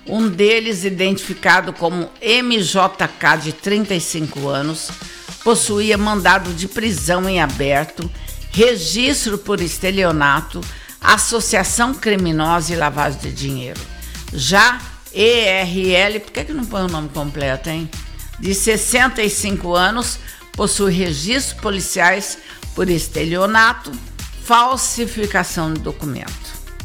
Um deles, identificado como MJK, de 35 anos, possuía mandado de prisão em aberto, registro por estelionato, associação criminosa e lavagem de dinheiro. Já ERL, por que não põe o nome completo, hein? De 65 anos, possui registros policiais por estelionato, falsificação de documento.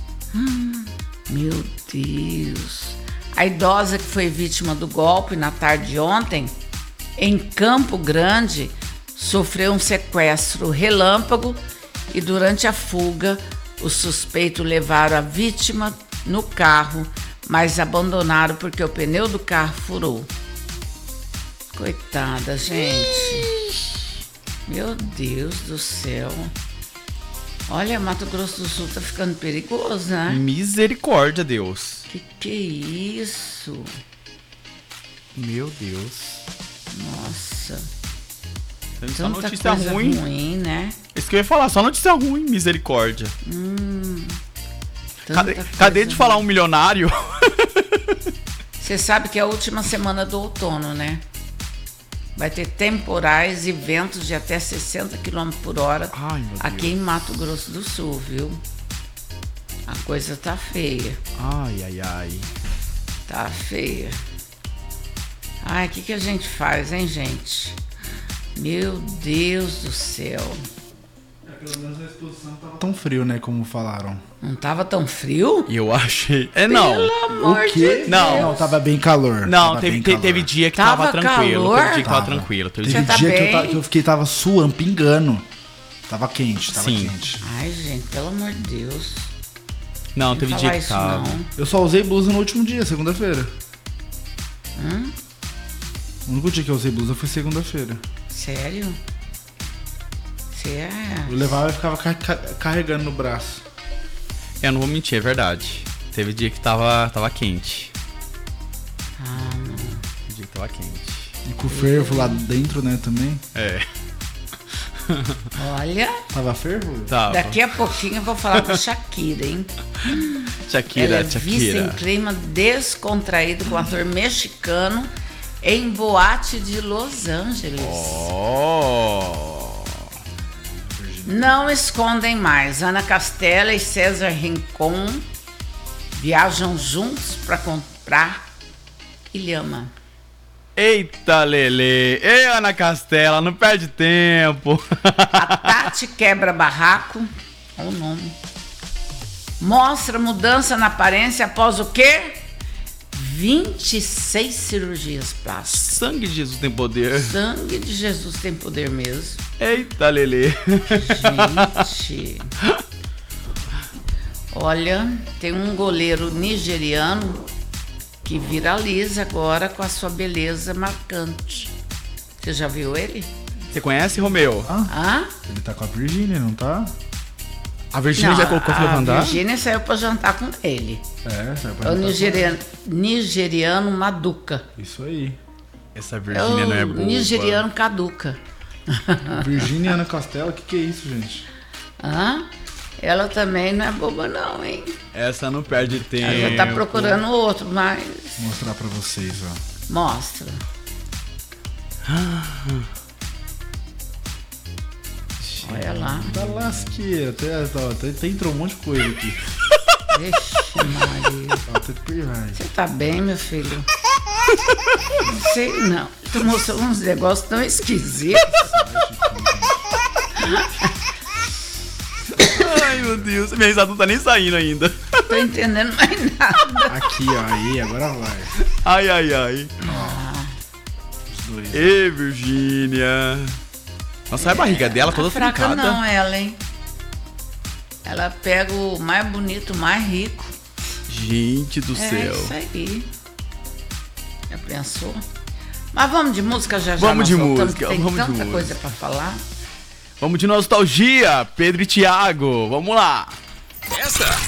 Meu Deus! A idosa que foi vítima do golpe na tarde de ontem, em Campo Grande, sofreu um sequestro relâmpago e durante a fuga, os suspeitos levaram a vítima no carro, mas abandonaram porque o pneu do carro furou. Coitada, gente. Meu Deus do céu. Olha, Mato Grosso do Sul tá ficando perigoso, né? Misericórdia, Deus. Que é isso? Meu Deus. Nossa. Só notícia ruim, né? Isso que eu ia falar, só notícia ruim, misericórdia. Cadê de falar um milionário? Você sabe que é a última semana do outono, né? Vai ter temporais e ventos de até 60 km por hora aqui em Mato Grosso do Sul, viu? A coisa tá feia. Ai. Tá feia. Ai, o que a gente faz, hein, gente? Meu Deus do céu. Pelo menos a exposição não tava tão frio, né, como falaram. Não tava tão frio? Eu achei. Não. Pelo amor O quê? de Não, Deus. tava bem calor. Não, teve dia que tava tranquilo. Calor? Teve dia que tava tranquilo. Teve Você tá dia bem? que eu fiquei, tava suando, pingando. Tava quente, Sim. quente. Ai, gente, pelo amor de Deus. Não, Não teve falar dia que isso, tava. não. Eu só usei blusa no último dia, segunda-feira. O único dia que eu usei blusa foi segunda-feira. Sério? Eu levava e ficava carregando no braço. Eu não vou mentir, é verdade. Teve dia que tava quente. Não. Teve dia que tava quente. E com o fervo lá dentro, né, também. É. Olha, Tava fervo? Tava. daqui a pouquinho eu vou falar com a Shakira, hein? Ela é vista em clima descontraído com o ator mexicano em boate de Los Angeles. Não escondem mais. Ana Castela e César Rincon viajam juntos para comprar Ilhama. Eita, Lelê. Ei, Ana Castela, não perde tempo. A Tati quebra barraco. Olha o nome. Mostra mudança na aparência após o quê? 26 cirurgias plásticas. Sangue de Jesus tem poder. Sangue de Jesus tem poder mesmo. Eita, Lelê. Gente. Olha, tem um goleiro nigeriano que viraliza agora com a sua beleza marcante. Você já viu ele? Você conhece, Romeu? Ele tá com a Virgínia, não tá? A Virgínia já colocou pra andar? A Virgínia saiu pra jantar com ele. Saiu pra É o jantar nigeriano Maduka. Isso aí. Essa Virgínia não é boa. Nigeriano caduca. Virgínia e Ana Castela, que é isso, gente? Ela também não é boba não, hein? Essa não perde tempo. Ela já tá procurando outro, mas... Vou mostrar pra vocês, ó. Mostra. Olha lá. Da lasqueira, até entrou um monte de coisa aqui. Vixe, Maria. Você tá bem, meu filho? Não sei, não. Tu mostrou uns negócios tão esquisitos. Ai, meu Deus. Minha risada não tá nem saindo ainda. Tô entendendo mais nada. Aqui, ó. Aí, agora vai. Ai. Os dois. Ê, Virgínia. Nossa, a barriga dela toda fraca trincada. não, ela, hein? Ela pega o mais bonito, o mais rico. Gente do céu. Isso aí. Já pensou? Mas vamos de música já. Vamos de música. Tem Vamos de tanta música. coisa pra falar. Vamos de nostalgia, Pedro e Thiago. Vamos lá. Essa